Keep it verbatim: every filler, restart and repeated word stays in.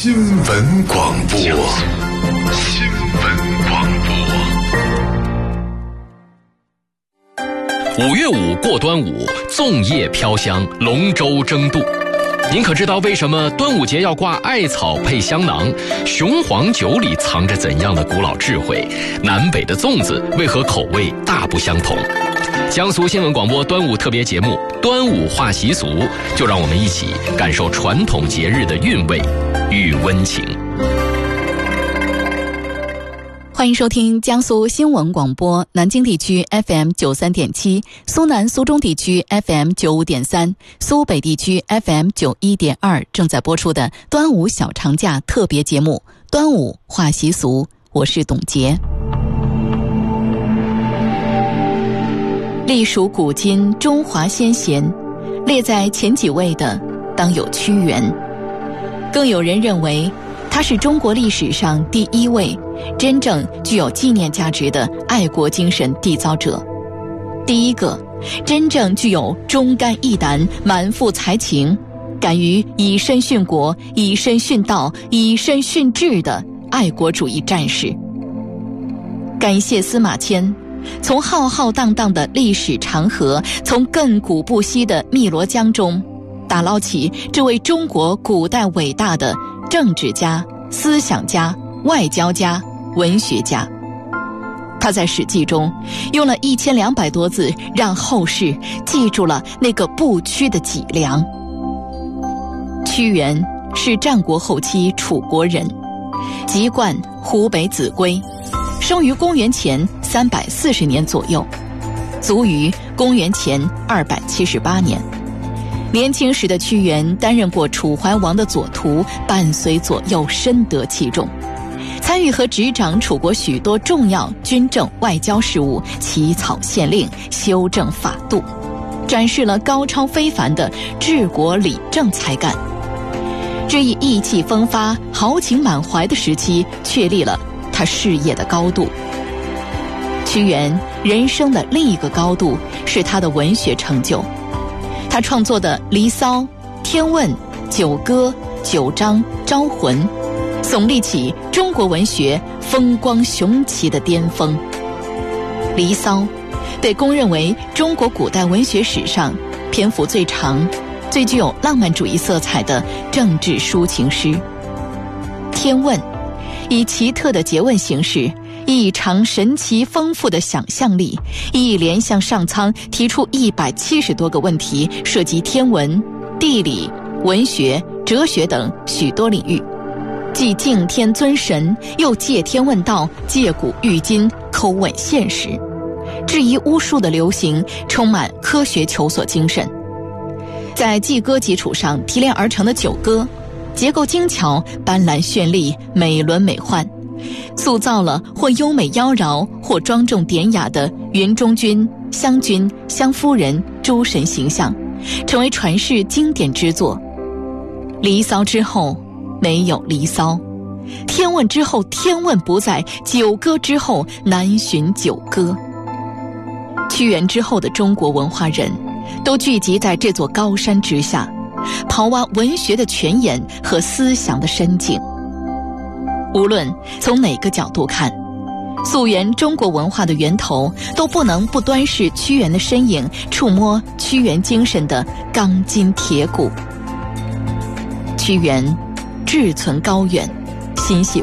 新闻广播。新闻广播。五月五过端午，粽叶飘香，龙舟争渡。您可知道为什么端午节要挂艾草配香囊？雄黄酒里藏着怎样的古老智慧？南北的粽子为何口味大不相同？江苏新闻广播端午特别节目《端午话习俗》，就让我们一起感受传统节日的韵味与温情。 欢迎收听江苏新闻广播，南京地区 F M 九十三点七， 苏南苏中地区 F M 九十五点三， 苏北地区 F M 九十一点二 正在播出的端午小长假特别节目《端午话习俗》，我是董洁。隶属古今中华先贤，列在前几位的当有屈原，更有人认为他是中国历史上第一位真正具有纪念价值的爱国精神缔造者，第一个真正具有忠肝义胆、满腹才情，敢于以身殉国、以身殉道、以身殉志的爱国主义战士。感谢司马迁，从浩浩荡荡的历史长河，从亘古不息的汨罗江中打捞起这位中国古代伟大的政治家、思想家、外交家、文学家。他在《史记》中用了一千两百多字，让后世记住了那个不屈的脊梁。屈原是战国后期楚国人，籍贯湖北秭归，生于公元前三百四十年左右，卒于公元前二百七十八年。年轻时的屈原担任过楚怀王的左徒，伴随左右，深得其重，参与和执掌楚国许多重要军政外交事务，起草县令，修正法度，展示了高超非凡的治国理政才干。这一意气风发、豪情满怀的时期，确立了他事业的高度。屈原人生的另一个高度是他的文学成就。他创作的《离骚》《天问》《九歌》《九章》《招魂》，耸立起中国文学风光雄奇的巅峰。《离骚》被公认为中国古代文学史上篇幅最长、最具有浪漫主义色彩的政治抒情诗。《天问》以奇特的诘问形式，异常神奇丰富的想象力，一连向上苍提出一百七十多个问题，涉及天文、地理、文学、哲学等许多领域，既敬天尊神，又借天问道，借古喻今，叩问现实，质疑巫术的流行，充满科学求索精神。在祭歌基础上提炼而成的九歌，结构精巧，斑斓绚丽，美轮美奂，塑造了或优美妖娆，或庄重典雅的云中君、湘君、湘夫人诸神形象，成为传世经典之作。离骚之后没有离骚，天问之后天问不在，九歌之后难寻九歌。屈原之后的中国文化人都聚集在这座高山之下，刨挖文学的泉眼和思想的深井。无论从哪个角度看，溯源中国文化的源头，都不能不端视屈原的身影，触摸屈原精神的钢筋铁骨。屈原志存高远，心系